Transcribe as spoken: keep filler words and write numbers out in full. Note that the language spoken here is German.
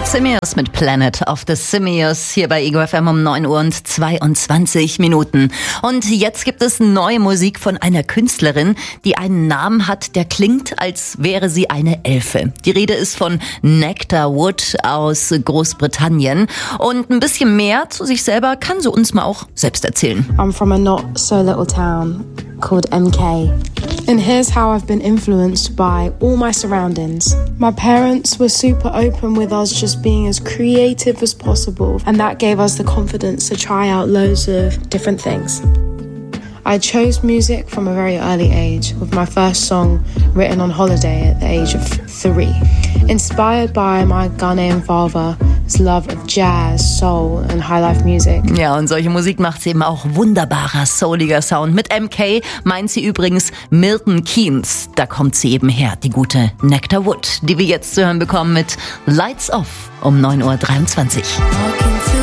Simios mit Planet of the Simios hier bei Ego F M um neun Uhr und zweiundzwanzig Minuten. Und jetzt gibt es neue Musik von einer Künstlerin, die einen Namen hat, der klingt, als wäre sie eine Elfe. Die Rede ist von Nectar Wood aus Großbritannien. Und ein bisschen mehr zu sich selber kann sie uns mal auch selbst erzählen. I'm from a not so little town called M K. And here's how I've been influenced by all my surroundings. My parents were super open with us just being as creative as possible, and that gave us the confidence to try out loads of different things. I chose music from a very early age, with my first song written on holiday at the age of three. Inspired by my Ghanaian father's love of jazz, soul and highlife music. Ja, und solche Musik macht sie eben auch wunderbarer, souliger Sound. Mit M K meint sie übrigens Milton Keynes. Da kommt sie eben her, die gute Nectar Wood, die wir jetzt zu hören bekommen mit Lights Off um neun Uhr dreiundzwanzig. Okay.